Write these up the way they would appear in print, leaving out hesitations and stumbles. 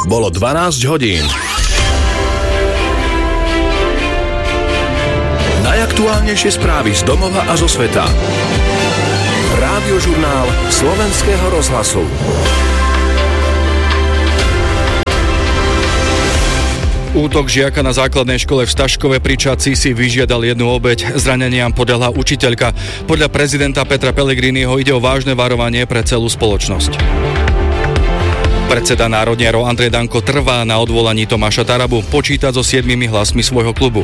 Bolo 12 hodín. Najaktuálnejšie správy z domova a zo sveta. Rádiožurnál Slovenského rozhlasu. Útok žiaka na základnej škole v Staškove pri Čadci si vyžiadal jednu obeť. Zraneniam podľahla učiteľka. Podľa prezidenta Petra Pellegriniho ide o vážne varovanie pre celú spoločnosť. Predseda národniarov Andrej Danko trvá na odvolaní Tomáša Tarabu, počítať so 7 hlasmi svojho klubu.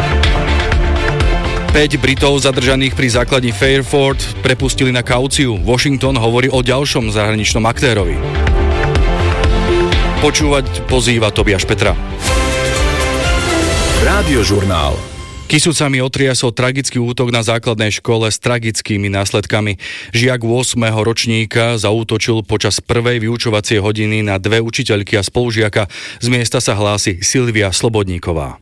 5 Britov zadržaných pri základni Fairford prepustili na kauciu. Washington hovorí o ďalšom zahraničnom aktérovi. Počúvať pozýva Tobiáš Petra. Rádiožurnál. Kysucami otriasol tragický útok na základnej škole s tragickými následkami. Žiak 8. ročníka zaútočil počas prvej vyučovacej hodiny na 2 učiteľky a spolužiaka. Z miesta sa hlási Silvia Slobodníková.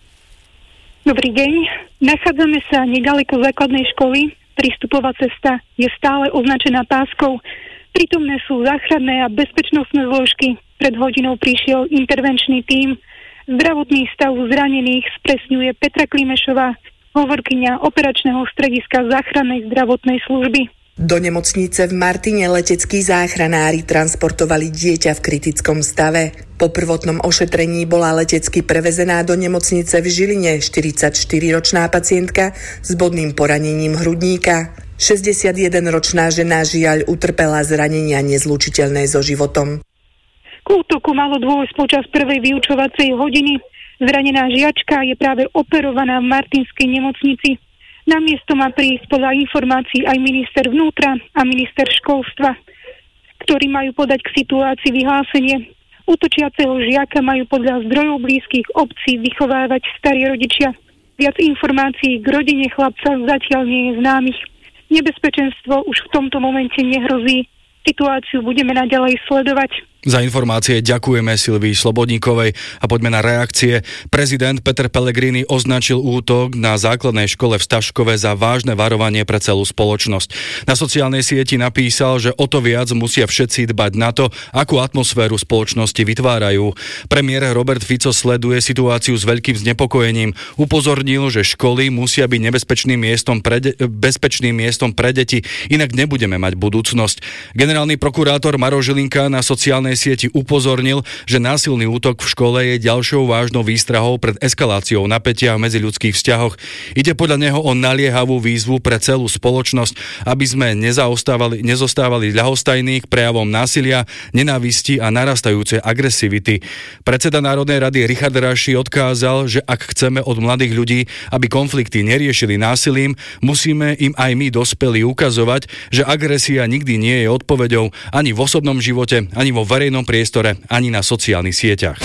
Dobrý deň. Nachádzame sa nedaleko základnej školy. Prístupová cesta je stále označená páskou. Prítomné sú záchranné a bezpečnostné zložky. Pred hodinou prišiel intervenčný tím. Zdravotný stav zranených spresňuje Petra Klimešová, hovorkyňa operačného strediska záchrannej zdravotnej služby. Do nemocnice v Martine leteckí záchranári transportovali dieťa v kritickom stave. Po prvotnom ošetrení bola letecky prevezená do nemocnice v Žiline 44-ročná pacientka s bodným poranením hrudníka. 61-ročná žena žiaľ utrpela zranenia nezlučiteľné so životom. K útoku malo dôjsť počas prvej vyučovacej hodiny. Zranená žiačka je práve operovaná v Martinskej nemocnici. Na miesto má prísť podľa informácií aj minister vnútra a minister školstva, ktorí majú podať k situácii vyhlásenie. Útočiaceho žiaka majú podľa zdrojov blízkych obcí vychovávať starí rodičia. Viac informácií k rodine chlapca zatiaľ nie je známych. Nebezpečenstvo už v tomto momente nehrozí. Situáciu budeme naďalej sledovať. Za informácie ďakujeme Silvii Slobodníkovej a poďme na reakcie. Prezident Peter Pellegrini označil útok na základnej škole v Staškove za vážne varovanie pre celú spoločnosť. Na sociálnej sieti napísal, že o to viac musia všetci dbať na to, akú atmosféru spoločnosti vytvárajú. Premiér Robert Fico sleduje situáciu s veľkým znepokojením. Upozornil, že školy musia byť bezpečným miestom pre deti, inak nebudeme mať budúcnosť. Generálny prokurátor Maroš Žilinka na sociálnej sieti upozornil, že násilný útok v škole je ďalšou vážnou výstrahou pred eskaláciou napätia v medziľudských vzťahoch. Ide podľa neho o naliehavú výzvu pre celú spoločnosť, aby sme nezostávali ľahostajní k prejavom násilia, nenávisti a narastajúcej agresivity. Predseda Národnej rady Richard Raši odkázal, že ak chceme od mladých ľudí, aby konflikty neriešili násilím, musíme im aj my dospelí ukazovať, že agresia nikdy nie je odpoveďou ani v osobnom živote, ani vo verejnom priestore, ani na sociálnych sieťach.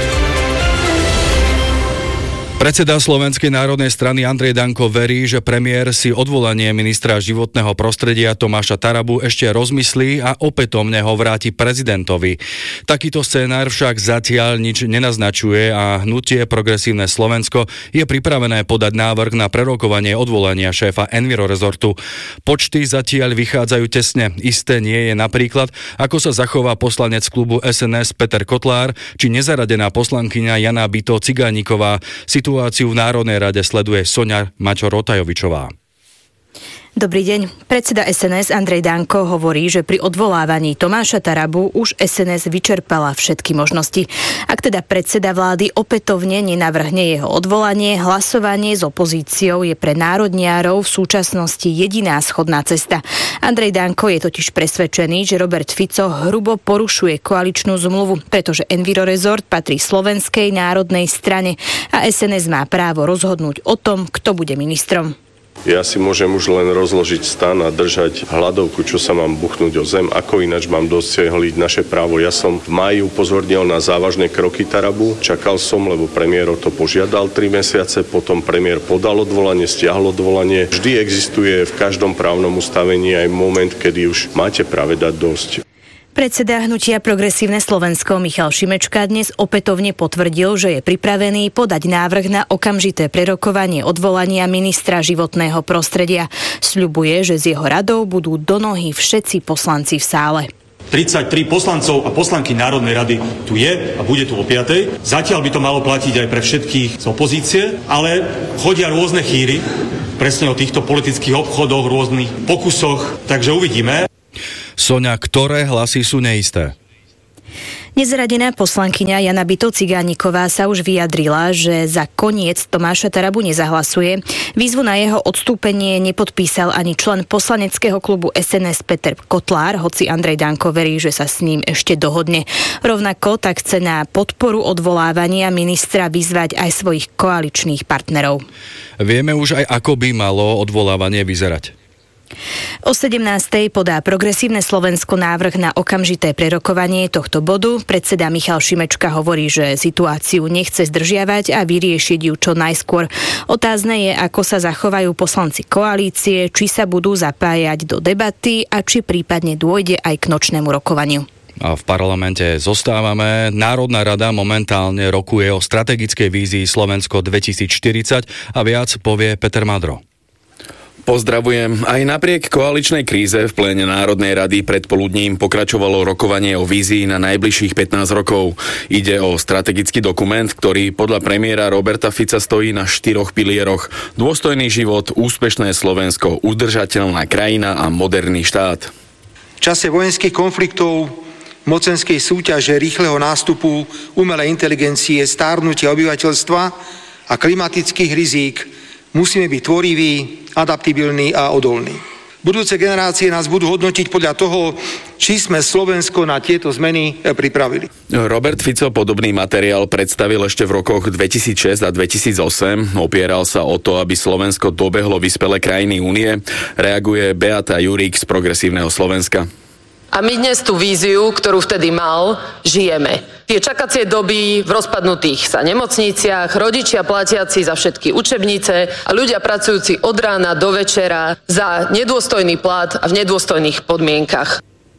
Predseda Slovenskej národnej strany Andrej Danko verí, že premiér si odvolanie ministra životného prostredia Tomáša Tarabu ešte rozmyslí a opätovne ho vráti prezidentovi. Takýto scénár však zatiaľ nič nenaznačuje a hnutie Progresívne Slovensko je pripravené podať návrh na prerokovanie odvolania šéfa Envirorezortu. Počty zatiaľ vychádzajú tesne. Isté nie je napríklad, ako sa zachová poslanec klubu SNS Peter Kotlár či nezaradená poslankyňa Jana Bito Cigániková. Situáciu v Národnej rade sleduje Soňa Mačo-Rotajovičová. Dobrý deň. Predseda SNS Andrej Danko hovorí, že pri odvolávaní Tomáša Tarabu už SNS vyčerpala všetky možnosti. Ak teda predseda vlády opätovne nenavrhne jeho odvolanie, hlasovanie s opozíciou je pre národniarov v súčasnosti jediná schodná cesta. Andrej Danko je totiž presvedčený, že Robert Fico hrubo porušuje koaličnú zmluvu, pretože Envirorezort patrí Slovenskej národnej strane a SNS má právo rozhodnúť o tom, kto bude ministrom. Ja si môžem už len rozložiť stan a držať hladovku, čo sa mám buchnúť o zem, ako ináč mám dosiahnuť naše právo. Ja som v máji upozornil na závažné kroky Tarabu, čakal som, lebo premiér o to požiadal 3 mesiace, potom premiér podal odvolanie, stiahol odvolanie. Vždy existuje v každom právnom ustavení aj moment, kedy už máte práve dať dosť. Predseda hnutia Progresívne Slovensko Michal Šimečka dnes opätovne potvrdil, že je pripravený podať návrh na okamžité prerokovanie odvolania ministra životného prostredia. Sľubuje, že z jeho radou budú do nohy všetci poslanci v sále. 33 poslancov a poslanky Národnej rady tu je a bude tu o 5. Zatiaľ by to malo platiť aj pre všetkých z opozície, ale chodia rôzne chýry, presne o týchto politických obchodoch, rôznych pokusoch, takže uvidíme. Soňa, ktoré hlasy sú neisté? Nezradená poslankyňa Jana Byto-Cigániková sa už vyjadrila, že za koniec Tomáša Tarabu nezahlasuje. Výzvu na jeho odstúpenie nepodpísal ani člen poslaneckého klubu SNS Peter Kotlár, hoci Andrej Danko verí, že sa s ním ešte dohodne. Rovnako tak chce na podporu odvolávania ministra vyzvať aj svojich koaličných partnerov. Vieme už aj, ako by malo odvolávanie vyzerať. O 17:00 podá Progresívne Slovensko návrh na okamžité prerokovanie tohto bodu. Predseda Michal Šimečka hovorí, že situáciu nechce zdržiavať a vyriešiť ju čo najskôr. Otázne je, ako sa zachovajú poslanci koalície, či sa budú zapájať do debaty a či prípadne dôjde aj k nočnému rokovaniu. A v parlamente zostávame. Národná rada momentálne rokuje o strategickej vízii Slovensko 2040 a viac povie Peter Madro. Pozdravujem. Aj napriek koaličnej kríze v pléne Národnej rady predpoludním pokračovalo rokovanie o vízii na najbližších 15 rokov. Ide o strategický dokument, ktorý podľa premiéra Roberta Fica stojí na 4 pilieroch. Dôstojný život, úspešné Slovensko, udržateľná krajina a moderný štát. V čase vojenských konfliktov, mocenskej súťaže, rýchleho nástupu umelej inteligencie, stárnutia obyvateľstva a klimatických rizík musíme byť tvoriví, adaptibilní a odolní. Budúce generácie nás budú hodnotiť podľa toho, či sme Slovensko na tieto zmeny pripravili. Robert Fico podobný materiál predstavil ešte v rokoch 2006 a 2008. Opieral sa o to, aby Slovensko dobehlo vyspelé krajiny únie. Reaguje Beata Jurík z Progresívneho Slovenska. A my dnes tú víziu, ktorú vtedy mal, žijeme. Tie čakacie doby v rozpadnutých sa nemocniciach, rodičia platiaci za všetky učebnice a ľudia pracujúci od rána do večera za nedôstojný plat a v nedôstojných podmienkach.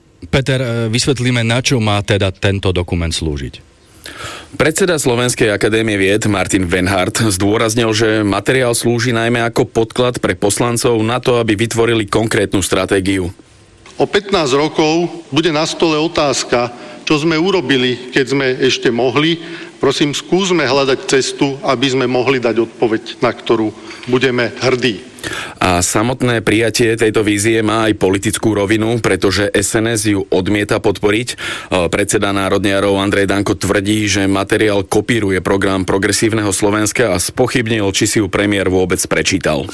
Peter, vysvetlíme, na čo má teda tento dokument slúžiť. Predseda Slovenskej akadémie vied Martin Venhardt zdôraznil, že materiál slúži najmä ako podklad pre poslancov na to, aby vytvorili konkrétnu stratégiu. O 15 rokov bude na stole otázka, čo sme urobili, keď sme ešte mohli. Prosím, skúsme hľadať cestu, aby sme mohli dať odpoveď, na ktorú budeme hrdí. A samotné prijatie tejto vízie má aj politickú rovinu, pretože SNS ju odmieta podporiť. Predseda Národniarov Andrej Danko tvrdí, že materiál kopíruje program Progresívneho Slovenska a spochybnil, či si ju premiér vôbec prečítal.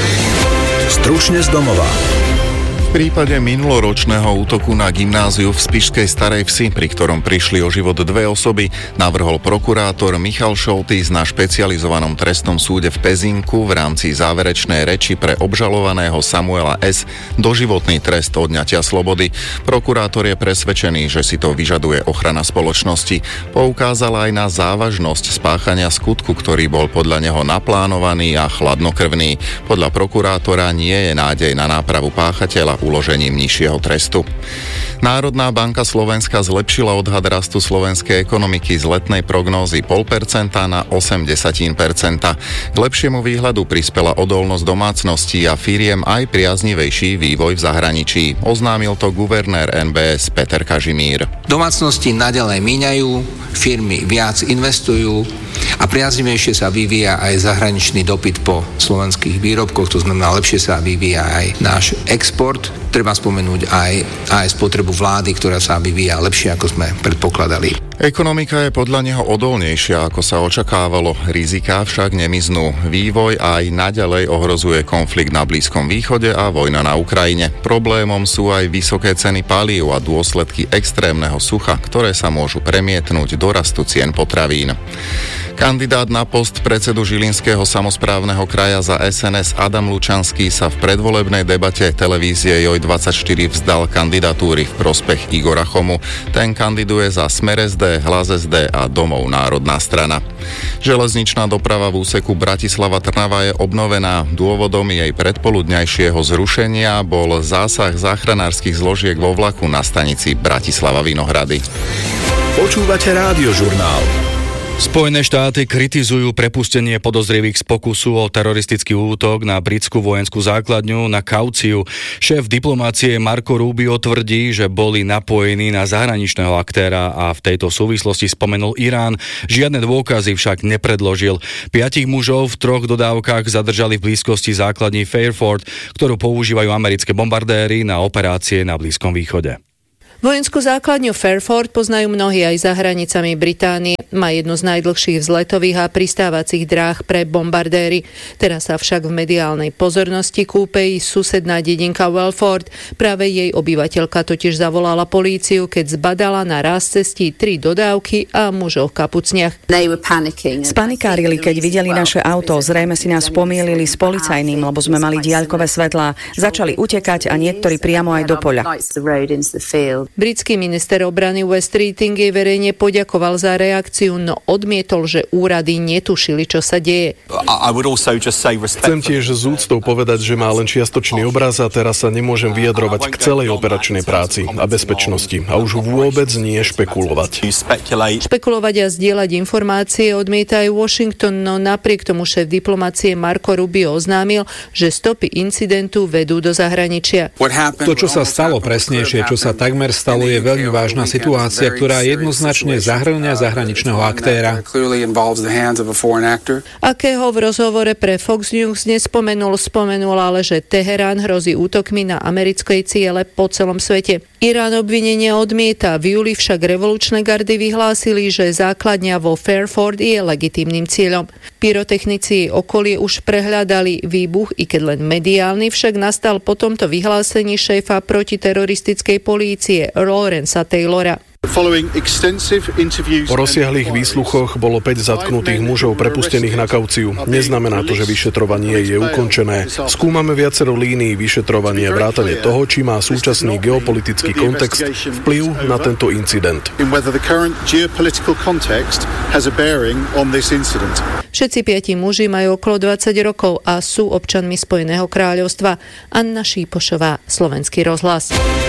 Stručne z domova. V prípade minuloročného útoku na gymnáziu v Spišskej Starej Vsi, pri ktorom prišli o život 2 osoby, navrhol prokurátor Michal Šoltys na špecializovanom trestnom súde v Pezinku v rámci záverečnej reči pre obžalovaného Samuela S. doživotný trest odňatia slobody. Prokurátor je presvedčený, že si to vyžaduje ochrana spoločnosti. Poukázal aj na závažnosť spáchania skutku, ktorý bol podľa neho naplánovaný a chladnokrvný. Podľa prokurátora nie je nádej na nápravu páchateľa uložením nižšieho trestu. Národná banka Slovenska zlepšila odhad rastu slovenskej ekonomiky z letnej prognózy 0,5% na 0,8%. K lepšiemu výhľadu prispela odolnosť domácností a firiem aj priaznivejší vývoj v zahraničí. Oznámil to guvernér NBS Peter Kažimír. Domácnosti naďalej míňajú, firmy viac investujú a priaznivejšie sa vyvíja aj zahraničný dopyt po slovenských výrobkoch, to znamená lepšie sa vyvíja aj náš export. Treba spomenúť aj spotrebu vlády, ktorá sa vyvíja lepšie, ako sme predpokladali. Ekonomika je podľa neho odolnejšia, ako sa očakávalo. Riziká však nemiznú. Vývoj aj naďalej ohrozuje konflikt na Blízkom východe a vojna na Ukrajine. Problémom sú aj vysoké ceny palív a dôsledky extrémneho sucha, ktoré sa môžu premietnúť do rastu cien potravín. Kandidát na post predsedu Žilinského samosprávneho kraja za SNS Adam Lučanský sa v predvolebnej debate televízie JOJ24 vzdal kandidatúry v prospech Igora Chomu. Ten kandiduje za Smer SD, Hlas SD a Domov národná strana. Železničná doprava v úseku Bratislava-Trnava je obnovená. Dôvodom jej predpoludňajšieho zrušenia bol zásah záchranárskych zložiek vo vlaku na stanici Bratislava Vinohrady. Počúvate Rádiožurnál. Spojené štáty kritizujú prepustenie podozrivých z pokusu o teroristický útok na britskú vojenskú základňu na Kauciu. Šéf diplomácie Marco Rubio tvrdí, že boli napojení na zahraničného aktéra a v tejto súvislosti spomenul Irán. Žiadne dôkazy však nepredložil. 5 mužov v 3 dodávkach zadržali v blízkosti základní Fairford, ktorú používajú americké bombardéry na operácie na Blízkom východe. Vojenskú základňu Fairford poznajú mnohí aj za hranicami Británie. Má jednu z najdlhších vzletových a pristávacích dráh pre bombardéry. Teraz sa však v mediálnej pozornosti kúpe i susedná dedinka Welford. Práve jej obyvateľka totiž zavolala políciu, keď zbadala na raz cestí 3 dodávky a mužov v kapucniach. Spanikárili, keď videli naše auto. Zrejme si nás pomýlili s policajným, lebo sme mali diaľkové svetlá. Začali utekať a niektorí priamo aj do poľa. Britský minister obrany Wes Streeting jej verejne poďakoval za reakciu, no odmietol, že úrady netušili, čo sa deje. Chcem tiež z úctou povedať, že má len čiastočný obraz a teraz sa nemôžem vyjadrovať k celej operačnej práci a bezpečnosti a už vôbec nie špekulovať. Špekulovať a zdieľať informácie odmieta aj Washington, no napriek tomu šéf diplomácie Marco Rubio oznámil, že stopy incidentu vedú do zahraničia. To, čo sa stalo presnejšie, čo sa takmer stalo, je veľmi vážna situácia, ktorá jednoznačne zahŕňa zahraničného aktéra. Akého v rozhovore pre Fox News spomenul ale, že Teherán hrozí útokmi na americké ciele po celom svete. Irán obvinenia odmieta, v júli však revolučné gardy vyhlásili, že základňa vo Fairford je legitímnym cieľom. Pyrotechnici okolie už prehľadali výbuch, i keď len mediálny, však nastal po tomto vyhlásení šéfa protiteroristickej polície Lawrencea Taylora. Po rozsiahlých výsluchoch bolo 5 zatknutých mužov prepustených na kauciu. Neznamená to, že vyšetrovanie je ukončené. Skúmame viacero línií vyšetrovania vrátane toho, či má súčasný geopolitický kontext vplyv na tento incident. Všetci 5 muži majú okolo 20 rokov a sú občanmi Spojeného kráľovstva. Anna Šípošová, Slovenský rozhlas.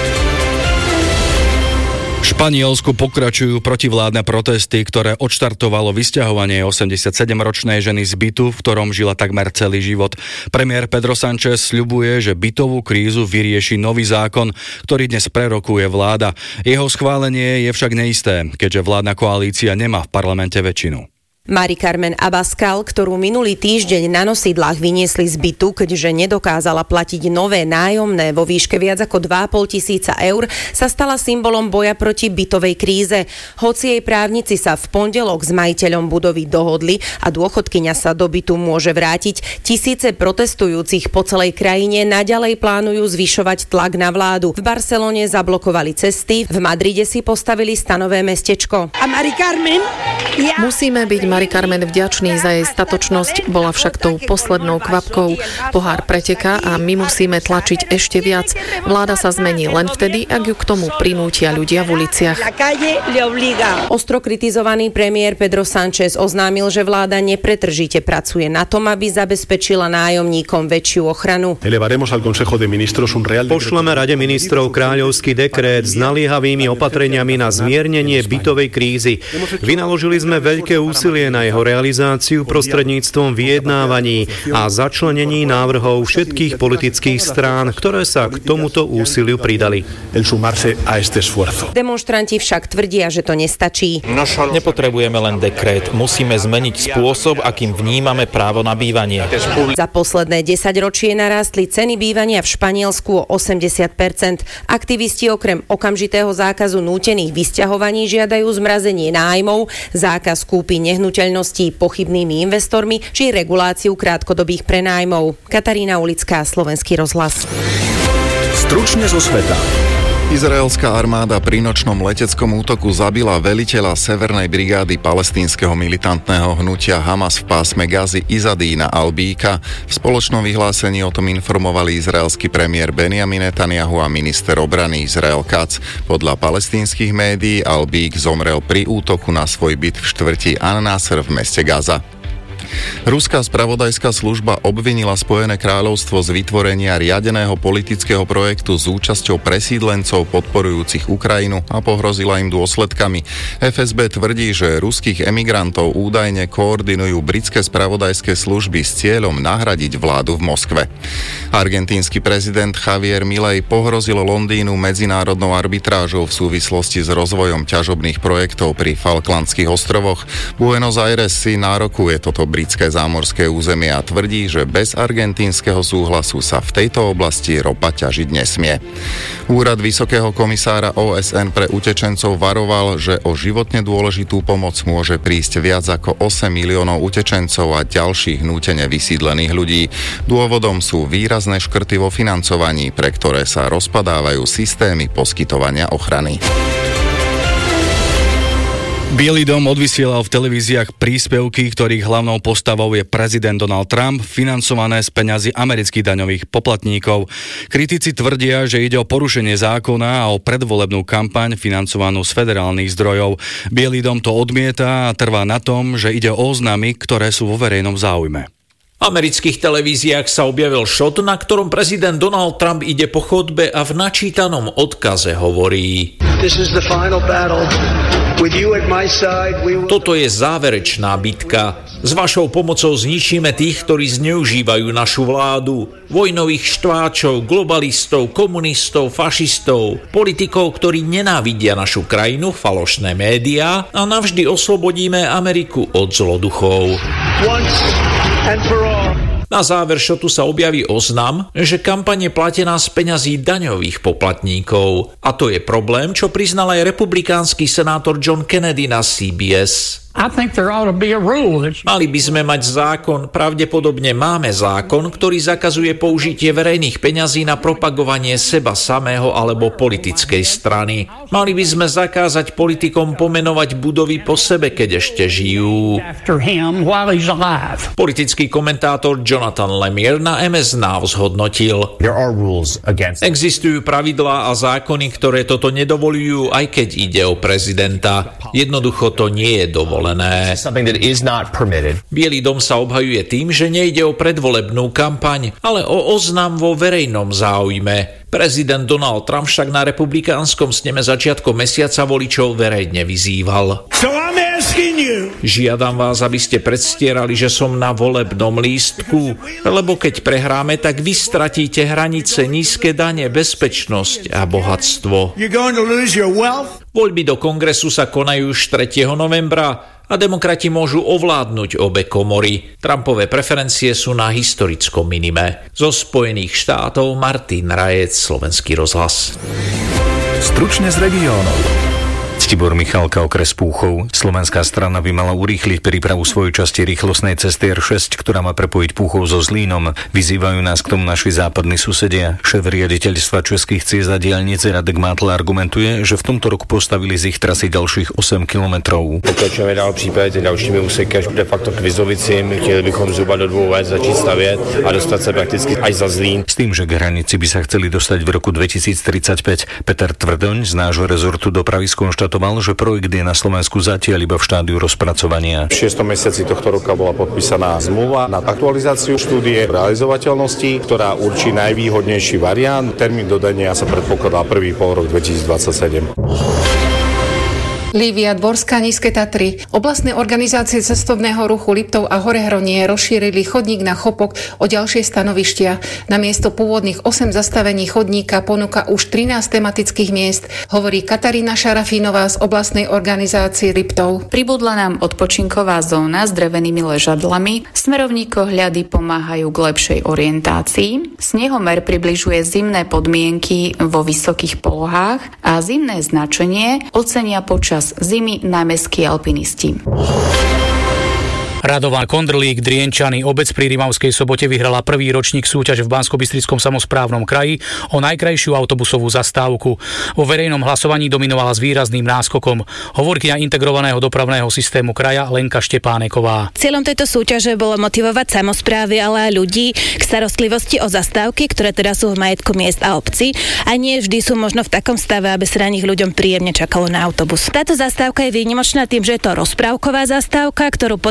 V Španielsku pokračujú protivládne protesty, ktoré odštartovalo vysťahovanie 87-ročnej ženy z bytu, v ktorom žila takmer celý život. Premiér Pedro Sánchez sľubuje, že bytovú krízu vyrieši nový zákon, ktorý dnes prerokuje vláda. Jeho schválenie je však neisté, keďže vládna koalícia nemá v parlamente väčšinu. Mari Carmen Abascal, ktorú minulý týždeň na nosidlách vyniesli z bytu, keďže nedokázala platiť nové nájomné vo výške viac ako 2 500 eur, sa stala symbolom boja proti bytovej kríze. Hoci jej právnici sa v pondelok s majiteľom budovy dohodli a dôchodkyňa sa do bytu môže vrátiť, tisíce protestujúcich po celej krajine naďalej plánujú zvyšovať tlak na vládu. V Barcelone zablokovali cesty, v Madride si postavili stanové mestečko. A Mari Carmen? Musíme byť Mari Carmen vďačný za jej statočnosť, bola však tou poslednou kvapkou. Pohár preteká a my musíme tlačiť ešte viac. Vláda sa zmení len vtedy, ak ju k tomu prinútia ľudia v uliciach. Ostro kritizovaný premiér Pedro Sánchez oznámil, že vláda nepretržite pracuje na tom, aby zabezpečila nájomníkom väčšiu ochranu. Pošleme Rade ministrov kráľovský dekrét s naliehavými opatreniami na zmiernenie bytovej krízy. Vynaložili sme veľké úsilie na jeho realizáciu prostredníctvom vyjednávaní a začlenení návrhov všetkých politických strán, ktoré sa k tomuto úsiliu pridali. Demonštranti však tvrdia, že to nestačí. Nepotrebujeme len dekrét, musíme zmeniť spôsob, akým vnímame právo na bývanie. Za posledné 10 ročie narástli ceny bývania v Španielsku o 80%. Aktivisti okrem okamžitého zákazu nútených vysťahovaní žiadajú zmrazenie nájmov, zákaz kúpy nehnuteľností pochybnými investormi či reguláciu krátkodobých prenájmov. Katarína Ulická, Slovenský rozhlas. Stručne zo sveta. Izraelská armáda pri nočnom leteckom útoku zabila veliteľa Severnej brigády palestínskeho militantného hnutia Hamas v pásme Gazy Izadína Albíka. V spoločnom vyhlásení o tom informovali izraelský premiér Benjamin Netanjahu a minister obrany Izrael Katz. Podľa palestínskych médií Albík zomrel pri útoku na svoj byt v štvrti An-Nasr v meste Gaza. Ruská spravodajská služba obvinila Spojené kráľovstvo z vytvorenia riadeného politického projektu s účasťou presídlencov podporujúcich Ukrajinu a pohrozila im dôsledkami. FSB tvrdí, že ruských emigrantov údajne koordinujú britské spravodajské služby s cieľom nahradiť vládu v Moskve. Argentínsky prezident Javier Milei pohrozil Londýnu medzinárodnou arbitrážou v súvislosti s rozvojom ťažobných projektov pri Falklandských ostrovoch. Buenos Aires si nárokuje toto britské zámorské územie a tvrdí, že bez argentínskeho súhlasu sa v tejto oblasti ropa ťažiť nesmie. Úrad Vysokého komisára OSN pre utečencov varoval, že o životne dôležitú pomoc môže prísť viac ako 8 miliónov utečencov a ďalších nútene vysídlených ľudí. Dôvodom sú výrazné škrty vo financovaní, pre ktoré sa rozpadávajú systémy poskytovania ochrany. Bielý dom odvysielal v televíziách príspevky, ktorých hlavnou postavou je prezident Donald Trump, financované z peňazí amerických daňových poplatníkov. Kritici tvrdia, že ide o porušenie zákona a o predvolebnú kampaň financovanú z federálnych zdrojov. Bielý dom to odmieta a trvá na tom, že ide o oznámy, ktoré sú vo verejnom záujme. V amerických televíziách sa objavil šot, na ktorom prezident Donald Trump ide po chodbe a v načítanom odkaze hovorí: Toto je záverečná bitka. S vašou pomocou zničíme tých, ktorí zneužívajú našu vládu. Vojnových štváčov, globalistov, komunistov, fašistov, politikov, ktorí nenávidia našu krajinu, falošné médiá a navždy oslobodíme Ameriku od zloduchov. Na záver šotu sa objaví oznam, že kampaň je platená z peňazí daňových poplatníkov. A to je problém, čo priznal aj republikánsky senátor John Kennedy na CBS. Mali by sme mať zákon, pravdepodobne máme zákon, ktorý zakazuje použitie verejných peňazí na propagovanie seba samého alebo politickej strany. Mali by sme zakázať politikom pomenovať budovy po sebe, keď ešte žijú. Politický komentátor Jonathan Lemire na MS Now zhodnotil: Existujú pravidlá a zákony, ktoré toto nedovolujú, aj keď ide o prezidenta. Jednoducho to nie je dovolené. Bielý dom sa obhajuje tým, že nejde o predvolebnú kampaň, ale o oznam vo verejnom záujme. Prezident Donald Trump však na republikánskom sneme začiatkom mesiaca voličov verejne vyzýval: Žiadam vás, aby ste predstierali, že som na volebnom lístku, lebo keď prehráme, tak vy stratíte hranice, nízke dane, bezpečnosť a bohatstvo. Voľby do kongresu sa konajú už 3. novembra a demokrati môžu ovládnuť obe komory. Trumpové preferencie sú na historickom minime. Zo Spojených štátov Martin Rajec, Slovenský rozhlas. Stručne z regiónov. Tibor Michalka, okres Púchov. Slovenská strana by mala urýchliť prípravu svojej časti rýchlostnej cesty R6, ktorá má prepojiť Púchov so Zlínom. Vyzývajú nás k tomu naši západní susedia. Šéf riaditeľstva Českých ciest a diaľnice Radek Mátl argumentuje, že v tomto roku postavili z ich trasy ďalších 8 kilometrov. Pokračujeme dál přípravě dalšími úseky až de facto k Vizovicím. Chtěli bychom zhruba do 2 let začít stavět a dostat se prakticky až za Zlín. S tým, že k hranici by sa chceli dostať v roku 2035. Peter Tvrdoň z nášho rezortu dopravy skonštatoval, že projekt je na Slovensku zatiaľ iba v štádiu rozpracovania. V 6. mesiaci tohto roka bola podpísaná zmluva na aktualizáciu štúdie realizovateľnosti, ktorá určí najvýhodnejší variant. Termín dodania sa predpokladá prvý polrok 2027. Lívia Dvorská, Nízke Tatry. Oblastné organizácie cestovného ruchu Liptov a Horehronie rozšírili chodník na Chopok o ďalšie stanovištia. Na miesto pôvodných 8 zastavení chodníka ponúka už 13 tematických miest, hovorí Katarína Šarafínová z oblastnej organizácie Liptov. Pribudla nám odpočinková zóna s drevenými ležadlami, smerovníkohľady pomáhajú k lepšej orientácii, snehomer približuje zimné podmienky vo vysokých polohách a zimné značenie ocenia počas zimy najmä alpinisti. Radovan Kondrlík, Drienčany, obec pri Rimavskej Sobote vyhrala prvý ročník súťaže v Banskobystrickom samosprávnom kraji o najkrajšiu autobusovú zastávku. Vo verejnom hlasovaní dominovala s výrazným náskokom hovorkyňa integrovaného dopravného systému kraja Lenka Štepáneková. Cieľom tejto súťaže bolo motivovať samosprávy, ale aj ľudí k starostlivosti o zastávky, ktoré teda sú v majetku miest a obcí a nie vždy sú možno v takom stave, aby sa na nich ľuďom príjemne čakalo na autobus. Táto zastávka je výnimočná tým, že je to rozprávková zastávka, ktorú podopiera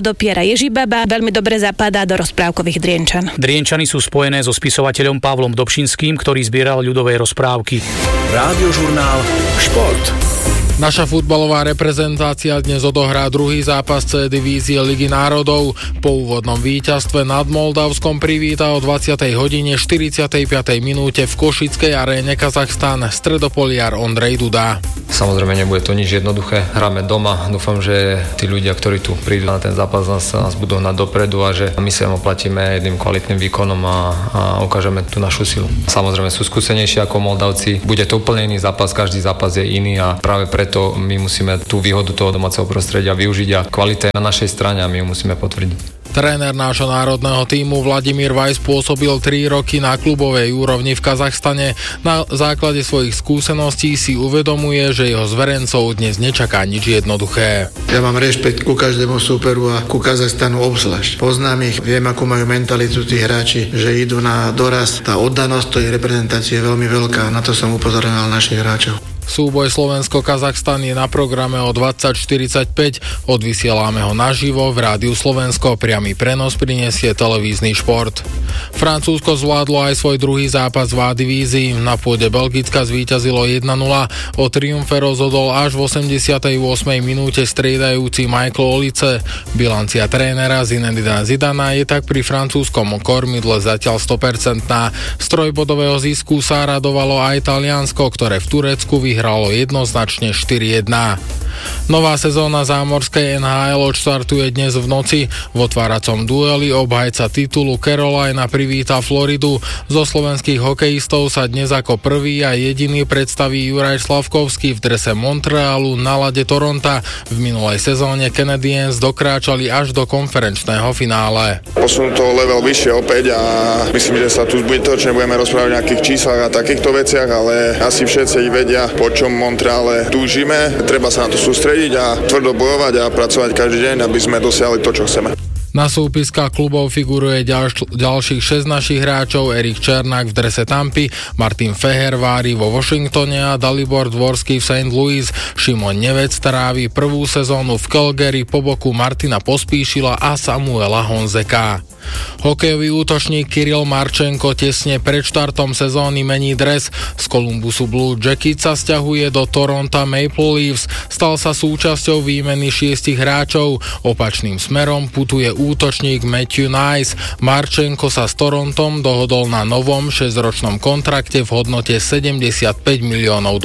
Zlaté Ježibaba veľmi dobre zapadá do rozprávkových Drienčan. Drienčany sú spojené so spisovateľom Pavlom Dobšinským, ktorý zbieral ľudové rozprávky. Rádiožurnál Šport. Naša futbalová reprezentácia dnes odohrá druhý zápas C divízie Ligy národov. Po úvodnom víťazstve nad Moldavskom privíta o 20. hodine 45. minúte v Košickej aréne Kazachstan stredopoliar Ondrej Duda. Samozrejme nebude to nič jednoduché, hráme doma, dúfam, že tí ľudia, ktorí tu prídu na ten zápas, nás budú hnať dopredu a že my sa im oplatíme jedným kvalitným výkonom a ukážeme tú našu silu. Samozrejme sú skúsenejší ako Moldavci, bude to úplne iný zápas, každý zápas je iný a práve preto my musíme tú výhodu toho domáceho prostredia využiť a kvalita je na našej strane a my ju musíme potvrdiť. Tréner nášho národného tímu Vladimír Vajs pôsobil 3 roky na klubovej úrovni v Kazachstane. Na základe svojich skúseností si uvedomuje, že jeho zverencov dnes nečaká nič jednoduché. Ja mám rešpekt ku každému súperu a ku Kazachstanu obzvlášť. Poznám ich, viem, akú majú mentalitu tí hráči, že idú na doraz. Tá oddanosť tej reprezentácie je veľmi veľká, na to som upozorňoval našich hráčov. Súboj Slovensko-Kazachstan je na programe o 20:45. Odvysielame ho naživo v Rádiu Slovensko. Priamy prenos prinesie televízny šport. Francúzsko zvládlo aj svoj druhý zápas v A divízii. Na pôde Belgicka zvíťazilo 1:0. O triumfe rozhodol až v 88. minúte striedajúci Michael Olice. Bilancia trénera Zinedina Zidana je tak pri francúzskom kormidle zatiaľ 100%. Z trojbodového zisku sa radovalo aj Taliansko, ktoré v Turecku vyhralo jednoznačne 4:1. Nová sezóna zámorskej NHL odštartuje dnes v noci. V otváracom dueli obhajca titulu Carolina privíta Floridu. Zo slovenských hokejistov sa dnes ako prvý a jediný predstaví Juraj Slavkovský v drese Montrealu na ľade Toronta. V minulej sezóne Canadiens dokráčali až do konferenčného finále. Posunú to level vyššie opäť a myslím, že sa tu zbytočne budeme rozprávať o nejakých číslach a takýchto veciach, ale asi všetci vedia, po čom Montreale túžime. Treba sa na to sústrediť a tvrdo bojovať a pracovať každý deň, aby sme dosiahli to, čo chceme. Na súpiskách klubov figuruje ďalších 6 našich hráčov: Erik Černák v drese Tampy, Martin Fehervári vo Washingtone a Dalibor Dvorský v St. Louis. Šimon Nevec trávi prvú sezónu v Calgary po boku Martina Pospíšila a Samuela Honzeka. Hokejový útočník Kirill Marčenko tesne pred štartom sezóny mení dres. Z Columbusu Blue Jackets sa sťahuje do Toronto Maple Leafs. Stal sa súčasťou výmeny 6 hráčov. Opačným smerom putuje útočník Matthew Nice. Marčenko sa s Torontom dohodol na novom 6-ročnom kontrakte v hodnote $75 miliónov.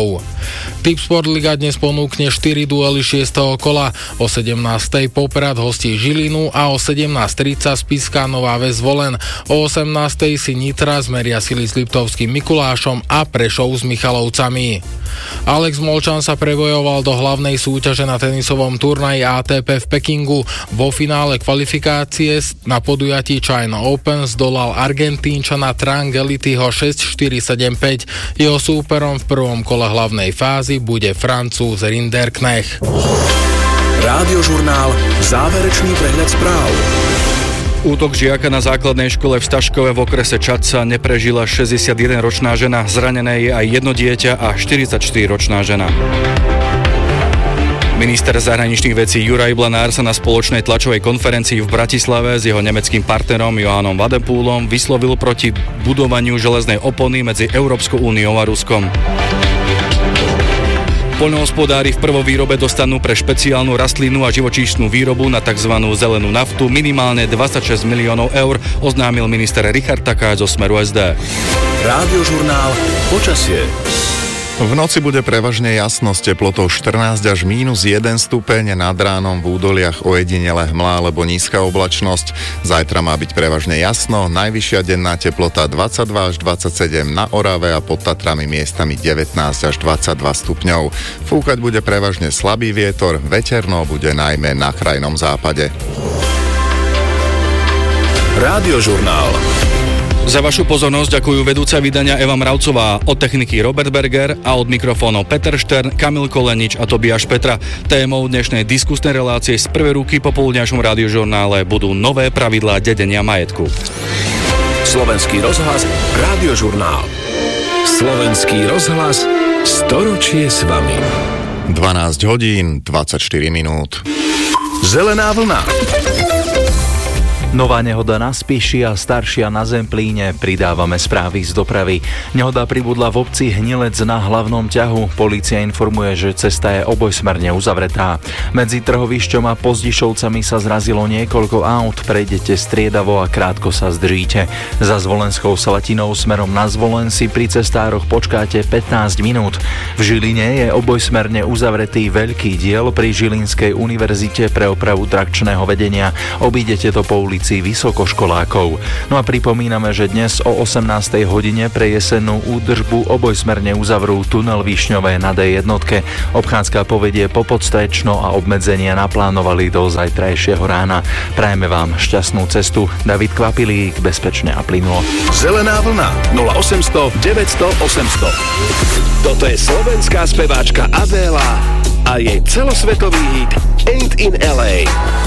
Tipsport Liga dnes ponúkne 4 duely 6. kola. O 17. Poprad hostí Žilinu a o 17:30 Spišská Nová Ves Volen. O 18. si Nitra zmeria sily s Liptovským Mikulášom a Prešov s Michalovcami. Alex Molčan sa prebojoval do hlavnej súťaže na tenisovom turnaji ATP v Pekingu. Vo finále kvalifikácie na podujatí China Open zdolal Argentínčana Trangelitiho 6-4-7-5. Jeho súperom v prvom kole hlavnej fázy bude Francúz Rinderknecht. Rádiožurnál Záverečný prehľad správ. Útok žiaka na základnej škole v Staškove v okrese Čadca neprežila 61-ročná žena, zranené je aj jedno dieťa a 44-ročná žena. Minister zahraničných vecí Juraj Blanár sa na spoločnej tlačovej konferencii v Bratislave s jeho nemeckým partnerom Johannom Wadepoolom vyslovil proti budovaniu železnej opony medzi Európskou úniou a Ruskom. Poľnohospodári v prvovýrobe dostanú pre špeciálnu rastlinu a živočíšnu výrobu na tzv. Zelenú naftu minimálne 26 miliónov eur, oznámil minister Richard Takáč zo Smeru SD. Rádiožurnál Počasie. V noci bude prevažne jasno s teplotou 14 až -1 stupeň, nad ránom v údoliach ojedinele hmla alebo nízka oblačnosť. Zajtra má byť prevažne jasno, najvyššia denná teplota 22 až 27 na Orave a pod Tatrami miestami 19 až 22 stupňov. Fúkať bude prevažne slabý vietor, veterno bude najmä na krajnom západe. Rádiožurnál. Za vašu pozornosť ďakujú vedúca vydania Eva Mravcová, od techniky Robert Berger a od mikrofónov Peter Štern, Kamil Kolenič a Tobiáš Petra. Témou dnešnej diskusnej relácie z prvej ruky po poludňajšom rádiožurnále budú nové pravidlá dedenia majetku. Slovenský rozhlas, Rádiožurnál. Slovenský rozhlas, storočie s vami. 12 hodín, 24 minút. Zelená vlna. Nová nehoda na Spiši a staršia na Zemplíne. Pridávame správy z dopravy. Nehoda pribudla v obci Hnilec na hlavnom ťahu. Polícia informuje, že cesta je obojsmerne uzavretá. Medzi Trhovišťom a Pozdišovcami sa zrazilo niekoľko aut. Prejdete striedavo a krátko sa zdržíte. Za Zvolenskou Slatinou smerom na Zvolen si pri cestároch počkáte 15 minút. V Žiline je obojsmerne uzavretý veľký diel pri Žilinskej univerzite pre opravu trakčného vedenia. Obídete to po ulici vysokoškolákov. No a pripomíname, že dnes o 18. hodine pre jesennú údržbu obojsmerne uzavrú tunel Višňové na D1. Obchádzka povedie po Podstrečno a obmedzenia naplánovali do zajtrajšieho rána. Prajeme vám šťastnú cestu. David Kvapilík, bezpečne a plynulo. Zelená vlna 0800 900 800. Toto je slovenská speváčka Adéla a jej celosvetový hit Ain't in LA.